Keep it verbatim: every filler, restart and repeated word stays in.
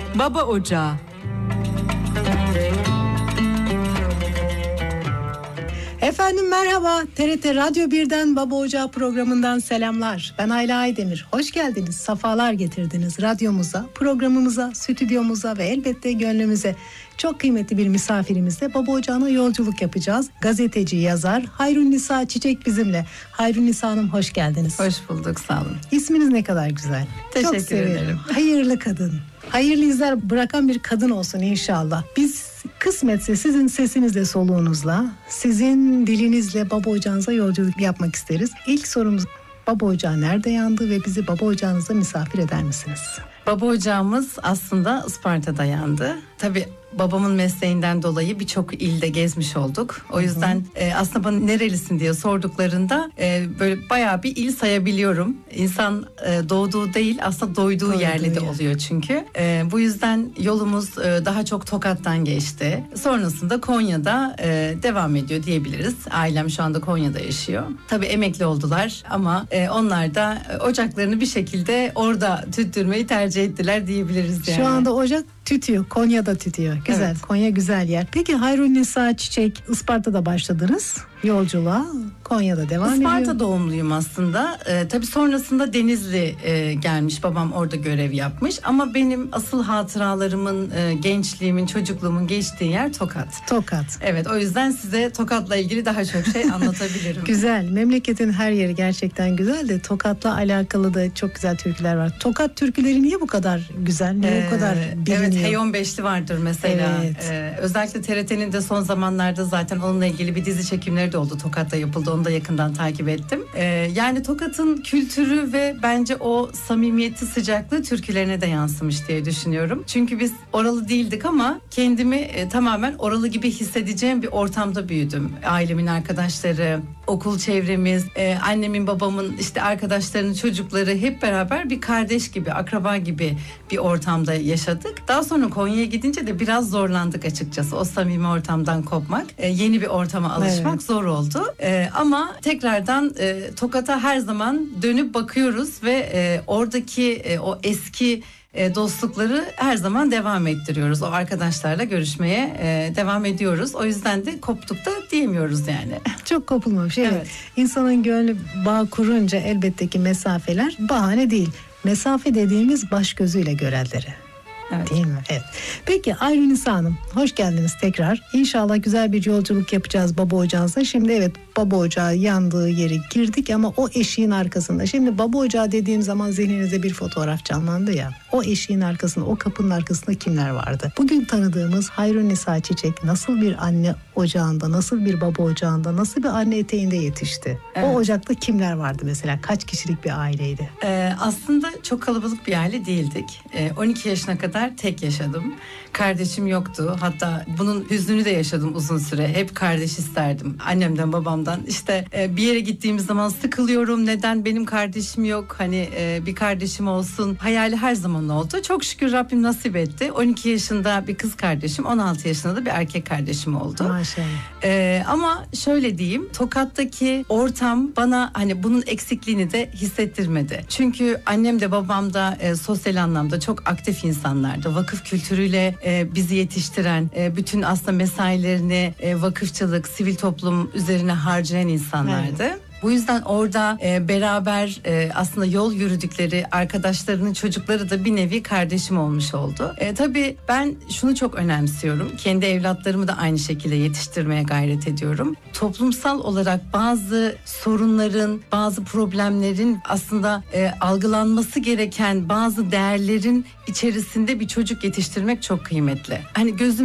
Baba Ocağı. Efendim merhaba, T R T Radyo birden Baba Ocağı programından selamlar. Ben Ayla Aydemir. Hoş geldiniz, safalar getirdiniz radyomuza, programımıza, stüdyomuza ve elbette gönlümüze. Çok kıymetli bir misafirimizle Baba Ocağı'na yolculuk yapacağız. Gazeteci, yazar Hayrünnisa Çiçek bizimle. Hayrünnisa Hanım hoş geldiniz. Hoş bulduk, sağ olun. İsminiz ne kadar güzel. Teşekkür Çok severim. ederim. Hayırlı kadın. Hayırlı izler bırakan bir kadın olsun inşallah. Biz kısmetse sizin sesinizle, soluğunuzla, sizin dilinizle Baba Ocağınıza yolculuk yapmak isteriz. İlk sorumuz, Baba Ocağı nerede yandı ve bizi Baba Ocağınıza misafir eder misiniz? Baba Ocağımız aslında Isparta'da yandı. Tabii babamın mesleğinden dolayı birçok ilde gezmiş olduk. O yüzden e, aslında bana nerelisin diye sorduklarında e, böyle bayağı bir il sayabiliyorum. İnsan e, doğduğu değil aslında doyduğu, doyduğu yerle de yer. oluyor çünkü. E, bu yüzden yolumuz e, daha çok Tokat'tan geçti. Sonrasında Konya'da e, devam ediyor diyebiliriz. Ailem şu anda Konya'da yaşıyor. Tabii emekli oldular ama e, onlar da e, ocaklarını bir şekilde orada tüttürmeyi tercih ettiler diyebiliriz yani. Şu anda ocak tütüyor. Konya'da tütüyor. Güzel. Evet. Konya güzel yer. Peki Hayrünnisa Çiçek, Isparta'da başladınız yolculuğa. Konya'da devam ediyor. Isparta doğumluyum aslında. Ee, tabii sonrasında Denizli e, gelmiş. Babam orada görev yapmış. Ama benim asıl hatıralarımın, e, gençliğimin, çocukluğumun geçtiği yer Tokat. Tokat. Evet, o yüzden size Tokat'la ilgili daha çok şey anlatabilirim. Güzel. Memleketin her yeri gerçekten güzel de Tokat'la alakalı da çok güzel türküler var. Tokat türküleri niye bu kadar güzel? Niye ee, bu kadar biliniyor? Evet, Hey on beşli vardır mesela. Evet. Ee, özellikle T R T'nin de son zamanlarda zaten onunla ilgili bir dizi çekimleri de oldu. Tokat'ta yapıldı. Onu da yakından takip ettim. Ee, yani Tokat'ın kültürü ve bence o samimiyeti, sıcaklığı türkülerine de yansımış diye düşünüyorum. Çünkü biz oralı değildik ama kendimi e, tamamen oralı gibi hissedeceğim bir ortamda büyüdüm. Ailemin arkadaşları, okul çevremiz, e, annemin, babamın işte arkadaşlarının çocukları hep beraber bir kardeş gibi, akraba gibi bir ortamda yaşadık. Daha sonra Konya'ya gidince de biraz zorlandık açıkçası. O samimi ortamdan kopmak, e, yeni bir ortama alışmak evet. zor oldu. E, ama tekrardan e, Tokat'a her zaman dönüp bakıyoruz ve e, oradaki e, o eski E, dostlukları her zaman devam ettiriyoruz. O arkadaşlarla görüşmeye e, devam ediyoruz. O yüzden de koptuk da diyemiyoruz yani. Çok kopulmamış. Evet. evet. İnsanın gönlü bağ kurunca elbette ki mesafeler bahane değil. Mesafe dediğimiz baş gözüyle görelleri. Evet. Değil mi? Evet. Peki Hayrünnisa Hanım, hoş geldiniz tekrar. İnşallah güzel bir yolculuk yapacağız Baba Ocağınıza. Şimdi evet, Baba Ocağı yandığı yere girdik ama o eşiğin arkasında. Şimdi Baba Ocağı dediğim zaman zihninize bir fotoğraf canlandı ya. O eşiğin arkasında, o kapının arkasında kimler vardı? Bugün tanıdığımız Hayrünnisa Çiçek nasıl bir anne ocağında, nasıl bir baba ocağında, nasıl bir anne eteğinde yetişti? Evet. O ocakta kimler vardı mesela? Kaç kişilik bir aileydi? Ee, aslında çok kalabalık bir aile değildik. Ee, on iki yaşına kadar tek yaşadım. Kardeşim yoktu. Hatta bunun hüznünü de yaşadım uzun süre. Hep kardeş isterdim. Annemden, babamdan. İşte e, bir yere gittiğimiz zaman sıkılıyorum. Neden benim kardeşim yok? Hani e, bir kardeşim olsun. Hayali her zaman oldu. Çok şükür Rabbim nasip etti. on iki yaşında bir kız kardeşim, on altı yaşında da bir erkek kardeşim oldu. Maşallah. E, ama şöyle diyeyim. Tokat'taki ortam bana hani bunun eksikliğini de hissettirmedi. Çünkü annem de babam da e, sosyal anlamda çok aktif insanlardı. Vakıf kültürüyle e, bizi yetiştiren, e, bütün aslında mesailerini e, vakıfçılık, sivil toplum üzerine harcayan insanlardı. Evet. Bu yüzden orada e, beraber e, aslında yol yürüdükleri arkadaşlarının çocukları da bir nevi kardeşim olmuş oldu. E, tabii ben şunu çok önemsiyorum. Kendi evlatlarımı da aynı şekilde yetiştirmeye gayret ediyorum. Toplumsal olarak bazı sorunların, bazı problemlerin aslında e, algılanması gereken bazı değerlerin içerisinde bir çocuk yetiştirmek çok kıymetli. Hani gözüm